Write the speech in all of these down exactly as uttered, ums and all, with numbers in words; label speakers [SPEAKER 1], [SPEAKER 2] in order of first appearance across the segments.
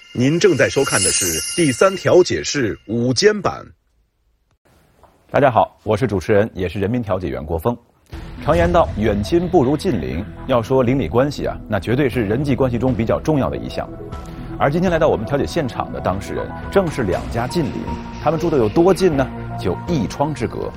[SPEAKER 1] 您正在收看的是第三调解室午间版。
[SPEAKER 2] 大家好，我是主持人，也是人民调解员郭峰。常言道，远亲不如近邻。要说邻里关系啊，那绝对是人际关系中比较重要的一项。而今天来到我们调解现场的当事人，正是两家近邻。他们住的有多近呢？就一窗之隔。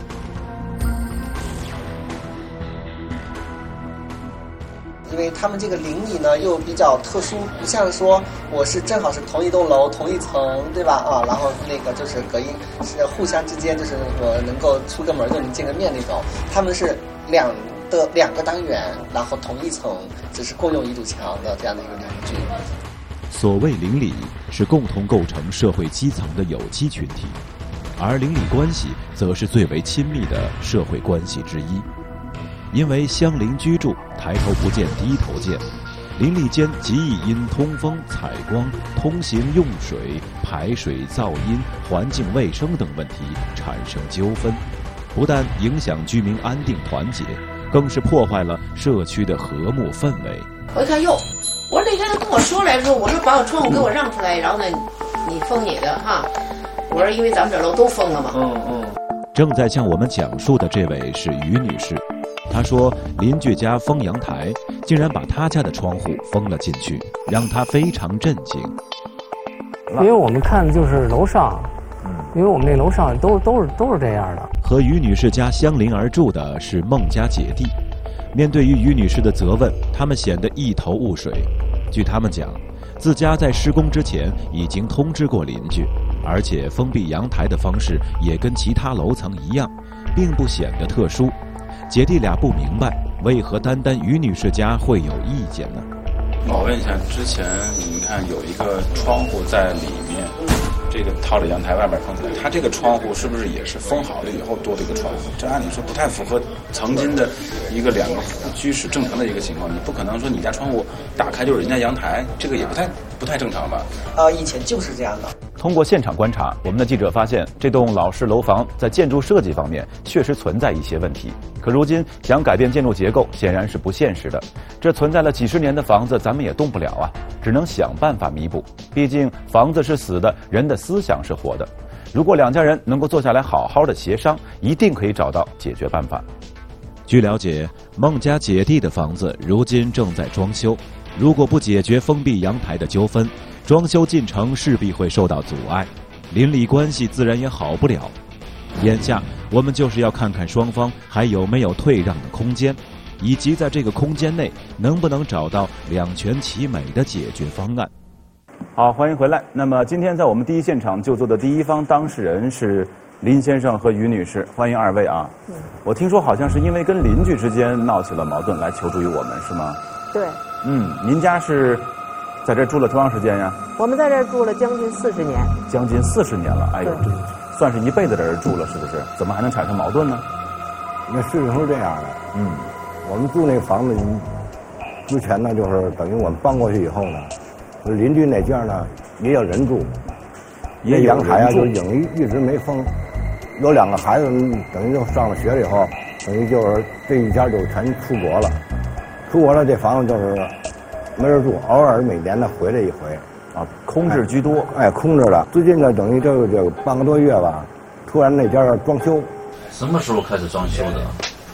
[SPEAKER 3] 因为他们这个邻里呢又比较特殊，不像说我是正好是同一栋楼同一层，对吧？啊，然后那个就是隔音是互相之间就是我能够出个门就能见个面那种，他们是两的两个单元，然后同一层，只是共用一堵墙的这样的一个邻居。
[SPEAKER 4] 所谓邻里是共同构成社会基层的有机群体，而邻里关系则是最为亲密的社会关系之一。因为相邻居住，抬头不见低头见，邻里间极易因通风、采光、通行用水、排水、噪音、环境卫生等问题产生纠纷，不但影响居民安定团结，更是破坏了社区的和睦氛围。
[SPEAKER 5] 我一看，哟，我那天他跟我说来说，我说把我窗户给我让出来，然后呢，你封你的哈。我说因为咱们这楼都封了嘛。嗯嗯。
[SPEAKER 4] 正在向我们讲述的这位是于女士。她说邻居家封阳台，竟然把她家的窗户封了进去，让她非常震惊。
[SPEAKER 6] 因为我们看的就是楼上，因为我们那楼上都都是都是这样的。
[SPEAKER 4] 和于女士家相邻而住的是孟家姐弟，面对于于女士的责问，他们显得一头雾水。据他们讲，自家在施工之前已经通知过邻居，而且封闭阳台的方式也跟其他楼层一样，并不显得特殊。姐弟俩不明白，为何单单于女士家会有意见呢？
[SPEAKER 7] 我问一下，之前你们看有一个窗户在里面，这个套着阳台外边封起来，它这个窗户是不是也是封好了以后多了一个窗户？这按理说不太符合曾经的一个两个居室正常的一个情况，你不可能说你家窗户打开就是人家阳台，这个也不太不太正常吧？
[SPEAKER 3] 呃，以前就是这样的。
[SPEAKER 2] 通过现场观察，我们的记者发现，这栋老式楼房在建筑设计方面确实存在一些问题。可如今想改变建筑结构，显然是不现实的。这存在了几十年的房子，咱们也动不了啊，只能想办法弥补。毕竟房子是死的，人的思想是活的。如果两家人能够坐下来好好的协商，一定可以找到解决办法。
[SPEAKER 4] 据了解，孟家姐弟的房子如今正在装修，如果不解决封闭阳台的纠纷，装修进程势必会受到阻碍，邻里关系自然也好不了。眼下我们就是要看看双方还有没有退让的空间，以及在这个空间内能不能找到两全其美的解决方案。
[SPEAKER 2] 好，欢迎回来。那么今天在我们第一现场就坐的第一方当事人是林先生和于女士，欢迎二位啊。嗯、我听说好像是因为跟邻居之间闹起了矛盾来求助于我们，是吗？
[SPEAKER 8] 对。
[SPEAKER 2] 嗯，您家是在这住了多长时间呀？
[SPEAKER 8] 我们在这住了将近四十年。
[SPEAKER 2] 将近四十年了，哎呦，这算是一辈子在这住了，是不是？怎么还能产生矛盾呢？
[SPEAKER 9] 那事情是这样的，嗯，我们住那个房子之前呢，就是等于我们搬过去以后呢，邻居那家呢也有人住，那阳台啊就影一直没封，有两个孩子等于就上了学了以后，等于就是这一家就全出国了，出国了这房子就是没人住，偶尔每年呢回来一回，
[SPEAKER 2] 啊，空置居多，
[SPEAKER 9] 哎，哎空着的。最近呢，等于这个这个半个多月吧，突然那家装修。
[SPEAKER 10] 什么时候开始装修的？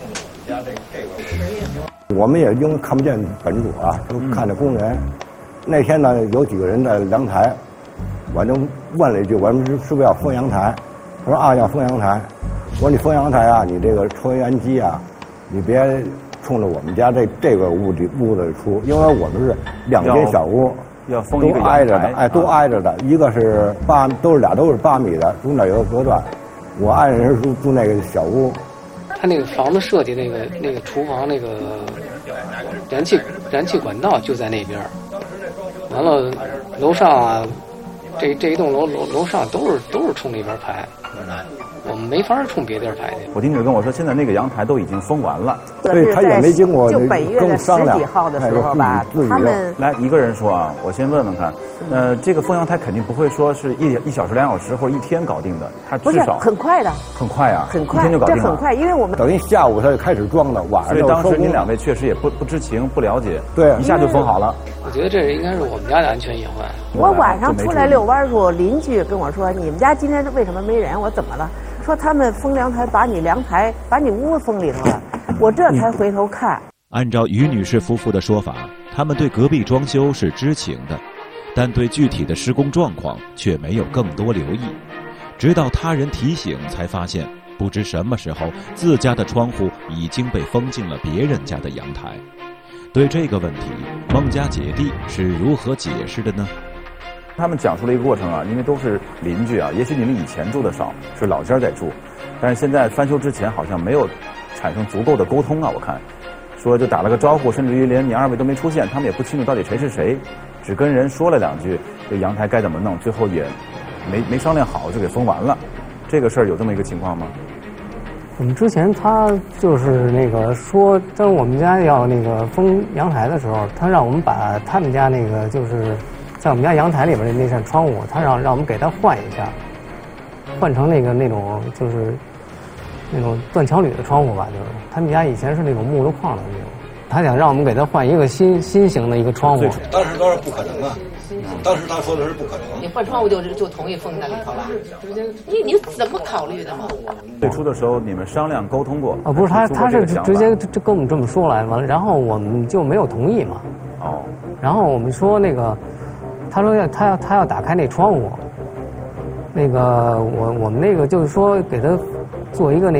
[SPEAKER 9] 我们也因为看不见本主啊，都看着工人。嗯、那天呢，有几个人在阳台，我就问了一句：“我们是是不是要封阳台？”他说：“啊，要封阳台。”我说：“你封阳台啊，你这个抽油烟机啊，你别冲着我们家这这个屋里屋子里出，因为我们是两间小屋。”
[SPEAKER 2] 要封一个
[SPEAKER 9] 都挨着的，哎，都挨着的，一个是八，都是俩都是八米的，中间有个隔断。我爱人是住住那个小屋。
[SPEAKER 6] 他那个房子设计那个那个厨房那个燃气燃气管道就在那边，完了楼上啊，这这一栋楼楼楼上都是都是冲那边排， 我们没法冲别地儿抬去。
[SPEAKER 2] 我听你跟我说，现在那个阳台都已经封完了，
[SPEAKER 9] 所以他也没经过
[SPEAKER 8] 就本月的十几号的时候吧，他们
[SPEAKER 2] 来一个人说啊，我先问问看，呃，这个封阳台肯定不会说是一一小时、两小时或者一天搞定的，它至少
[SPEAKER 8] 很快的，
[SPEAKER 2] 很快啊，
[SPEAKER 8] 很快，
[SPEAKER 2] 一天就搞定了，
[SPEAKER 8] 这很快，因为我们
[SPEAKER 9] 等于下午他就开始装了，晚上
[SPEAKER 2] 所以当时您两位确实也不不知情、不了解，
[SPEAKER 9] 对，
[SPEAKER 2] 一下就封好了。
[SPEAKER 6] 我觉得这应该是我们家的安全隐患。
[SPEAKER 8] 我晚上出来遛弯时候，邻居跟我说：“你们家今天为什么没人？”我怎么了？说他们封凉台，把你凉台、把你屋封里头了。我这才回头看。
[SPEAKER 4] 按照于女士夫妇的说法，他们对隔壁装修是知情的，但对具体的施工状况却没有更多留意。直到他人提醒，才发现不知什么时候自家的窗户已经被封进了别人家的阳台。对这个问题，孟家姐弟是如何解释的呢？
[SPEAKER 2] 他们讲述了一个过程啊，因为都是邻居啊，也许你们以前住的少，是老家在住，但是现在翻修之前好像没有产生足够的沟通啊。我看说就打了个招呼，甚至于连你二位都没出现，他们也不清楚到底谁是谁，只跟人说了两句这阳台该怎么弄，最后也没没商量好就给封完了。这个事儿有这么一个情况吗？
[SPEAKER 11] 我们之前他就是那个说，当我们家要那个封阳台的时候，他让我们把他们家那个就是在我们家阳台里边的那扇窗户，他让让我们给他换一下，换成那个那种就是那种断桥铝的窗户吧，就是他们家以前是那种木头框的那种，他想让我们给他换一个新新型的一个窗户。
[SPEAKER 12] 当时当然不可能啊，当时他说的是不可能。
[SPEAKER 5] 你换窗户就就同意封在里头了？你你怎么考虑的嘛？
[SPEAKER 2] 最初的时候你们商量沟通过？
[SPEAKER 11] 哦，不是他他是直接就跟我们这么说来完了，然后我们就没有同意嘛。
[SPEAKER 2] 哦。
[SPEAKER 11] 然后我们说那个，他说要他要他要打开那窗户，那个我我们那个就是说给他做一个那。